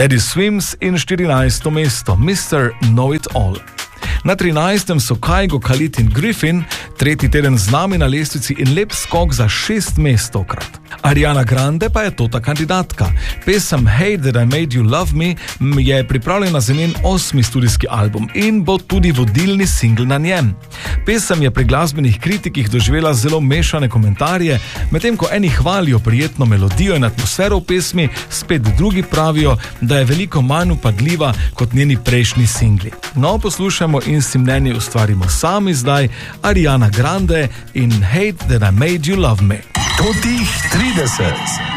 Teddy Swims in 14. mesto Mr. Know It All. Na 13. so Kygo, Khalid in Griffin, tretji teden z nami na lestvici in lep skok za 6 mest tokrat. Ariana Grande pa je ta kandidatka. Pesem Hate That I Made You Love Me je pripravljena za njen 8. studijski album in bo tudi vodilni singl na njem. Pesem je pri glasbenih kritikih doživela zelo mešane komentarje, medtem ko eni hvalijo prijetno melodijo in atmosfero v pesmi, spet drugi pravijo, da je veliko manj upadljiva kot njeni prejšnji singli. No, poslušajmo in si mnenje ustvarimo sami zdaj. Ariana Grande in Hate That I Made You Love Me. Totih 30.